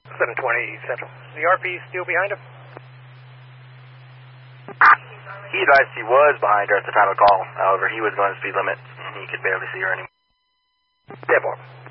720 Central. The RP still behind him? He advised he was behind her at the time of call. However, he was going the speed limit, and he could barely see her anymore. 10-4.